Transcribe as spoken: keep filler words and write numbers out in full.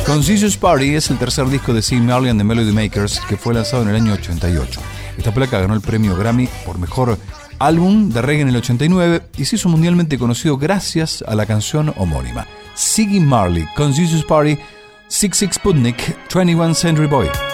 Consensus Party es el tercer disco de Ziggy Marley and the Melody Makers que fue lanzado en el año ochenta y ocho. Esta placa ganó el premio Grammy por mejor álbum de reggae en el ochenta y nueve y se hizo mundialmente conocido gracias a la canción homónima. Ziggy Marley, Consensus Party, sesenta y seis Sputnik, veintiuno Century Boy.